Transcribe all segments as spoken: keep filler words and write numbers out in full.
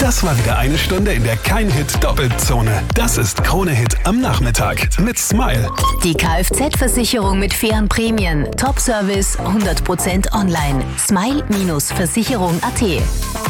Das war wieder eine Stunde, in der kein Hit doppelt Zone. Das ist Krone Hit am Nachmittag mit Smile. Die Kfz-Versicherung mit fairen Prämien. Top-Service, hundert Prozent online. Smile Versicherung Punkt at.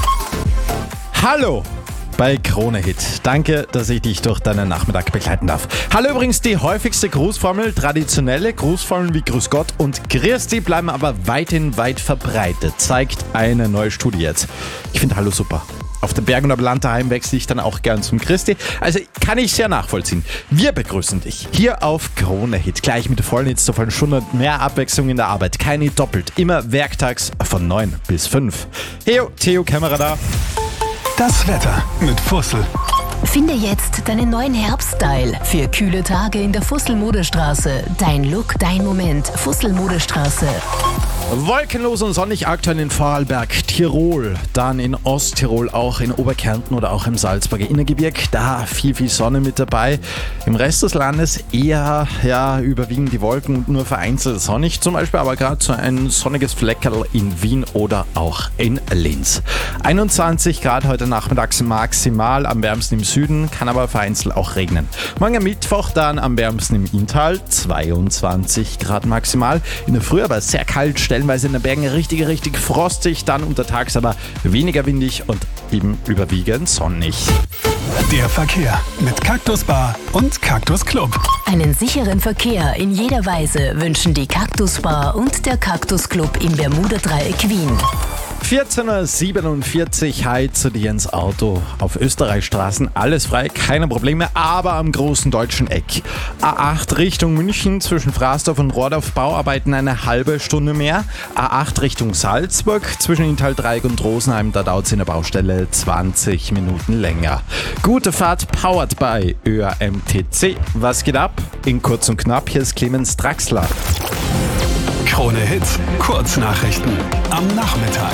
Hallo bei Krone Hit. Danke, dass ich dich durch deinen Nachmittag begleiten darf. Hallo übrigens, die häufigste Grußformel. Traditionelle Grußformeln wie Grüß Gott und Grüß dich bleiben aber weithin weit verbreitet, zeigt eine neue Studie jetzt. Ich finde Hallo super. Auf den Bergen und am Land daheim wechsle ich dann auch gern zum Christi. Also kann ich sehr nachvollziehen. Wir begrüßen dich hier auf Krone Hit. Gleich mit der vollen Hits zur vollen Stunde und mehr Abwechslung in der Arbeit. Keine doppelt. Immer werktags von neun bis fünf. Heyo, Theo Kämmerer da. Das Wetter mit Fussel. Finde jetzt deinen neuen Herbststyle für kühle Tage in der Fussel-Modestraße. Dein Look, dein Moment. Fussel-Modestraße. Wolkenlos und sonnig aktuell in Vorarlberg, Tirol, dann in Osttirol, auch in Oberkärnten oder auch im Salzburger Innergebirg. Da viel, viel Sonne mit dabei. Im Rest des Landes eher ja, überwiegend die Wolken und nur vereinzelt sonnig. Zum Beispiel aber gerade so ein sonniges Fleckerl in Wien oder auch in Linz. einundzwanzig Grad heute nachmittags maximal, am wärmsten im Süden, kann aber vereinzelt auch regnen. Morgen am Mittwoch dann am wärmsten im Inntal, zweiundzwanzig Grad maximal. In der Früh aber sehr kalt, stellenweise in den Bergen richtig, richtig frostig, dann untertags aber weniger windig und eben überwiegend sonnig. Der Verkehr mit Cactus Bar und Cactus Club. Einen sicheren Verkehr in jeder Weise wünschen die Cactus Bar und der Cactus Club im Bermuda-Dreieck Wien. vierzehn Uhr siebenundvierzig, hi zu dir ins Auto. Auf Österreichstraßen alles frei, keine Probleme, aber am großen deutschen Eck. A acht Richtung München zwischen Frasdorf und Rohrdorf, Bauarbeiten eine halbe Stunde mehr. A acht Richtung Salzburg zwischen Inntal-Dreieck und Rosenheim, da dauert es in der Baustelle zwanzig Minuten länger. Gute Fahrt, powered by Ö A M T C. Was geht ab? In kurz und knapp, hier ist Clemens Draxler. Krone Hit, Kurznachrichten am Nachmittag.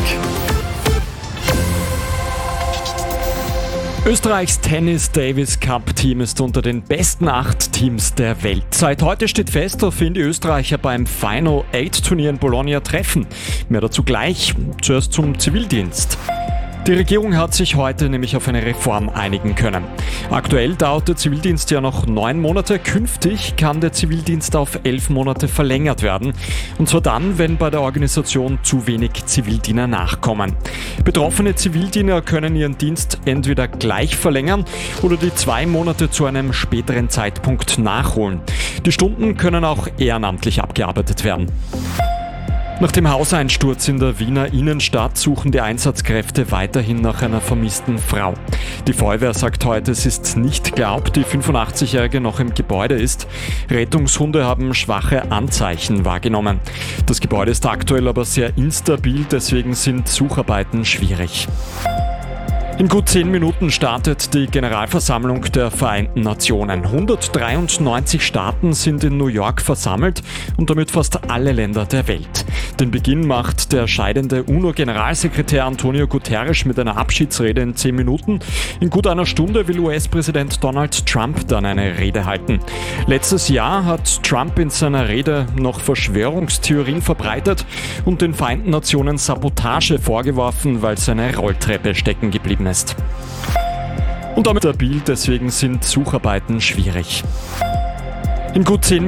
Österreichs Tennis-Davis-Cup-Team ist unter den besten acht Teams der Welt. Seit heute steht fest, auf wen die Österreicher beim Final Eight Turnier in Bologna treffen. Mehr dazu gleich. Zuerst zum Zivildienst. Die Regierung hat sich heute nämlich auf eine Reform einigen können. Aktuell dauert der Zivildienst ja noch neun Monate. Künftig kann der Zivildienst auf elf Monate verlängert werden. Und zwar dann, wenn bei der Organisation zu wenig Zivildiener nachkommen. Betroffene Zivildiener können ihren Dienst entweder gleich verlängern oder die zwei Monate zu einem späteren Zeitpunkt nachholen. Die Stunden können auch ehrenamtlich abgearbeitet werden. Nach dem Hauseinsturz in der Wiener Innenstadt suchen die Einsatzkräfte weiterhin nach einer vermissten Frau. Die Feuerwehr sagt heute, es ist nicht klar, ob die fünfundachtzigjährige noch im Gebäude ist. Rettungshunde haben schwache Anzeichen wahrgenommen. Das Gebäude ist aktuell aber sehr instabil, deswegen sind Sucharbeiten schwierig. In gut zehn Minuten startet die Generalversammlung der Vereinten Nationen. hundertdreiundneunzig Staaten sind in New York versammelt und damit fast alle Länder der Welt. Den Beginn macht der scheidende UNO-Generalsekretär Antonio Guterres mit einer Abschiedsrede in zehn Minuten. In gut einer Stunde will U S-Präsident Donald Trump dann eine Rede halten. Letztes Jahr hat Trump in seiner Rede noch Verschwörungstheorien verbreitet und den Vereinten Nationen Sabotage vorgeworfen, weil seine Rolltreppe stecken geblieben ist. Und damit stabil, deswegen sind Sucharbeiten schwierig. In gut zehn